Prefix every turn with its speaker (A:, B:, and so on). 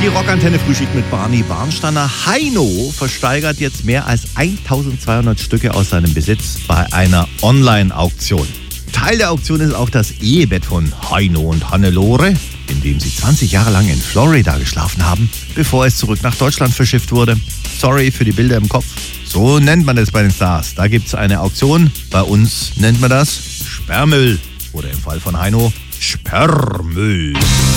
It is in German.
A: Rockantenne Frühschicht mit Barney Barnsteiner. Heino versteigert jetzt mehr als 1200 Stücke aus seinem Besitz bei einer Online-Auktion. Teil der Auktion ist auch das Ehebett von Heino und Hannelore, in dem sie 20 Jahre lang in Florida geschlafen haben, bevor es zurück nach Deutschland verschifft wurde. Sorry für die Bilder im Kopf. So nennt man es bei den Stars. Da gibt es eine Auktion. Bei uns nennt man das Sperrmüll. Oder im Fall von Heino Sperrmüll.